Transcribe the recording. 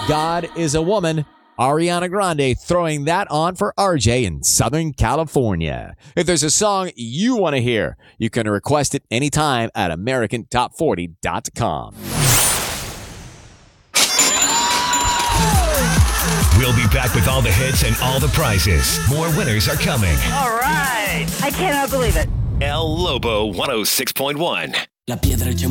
God is a Woman. Ariana Grande throwing that on for RJ in Southern California. If there's a song you want to hear, you can request it anytime at AmericanTop40.com. We'll be back with all the hits and all the prizes. More winners are coming. All right. I cannot believe it. El Lobo 106.1. La piedra